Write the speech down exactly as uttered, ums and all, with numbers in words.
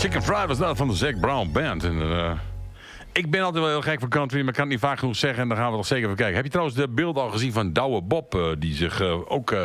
Chicken Fried was dat van de Zac Brown Band. En, uh, ik ben altijd wel heel gek voor country, maar ik kan het niet vaak genoeg zeggen. En dan gaan we toch zeker even kijken. Heb je trouwens de beelden al gezien van Douwe Bob, uh, die zich uh, ook uh,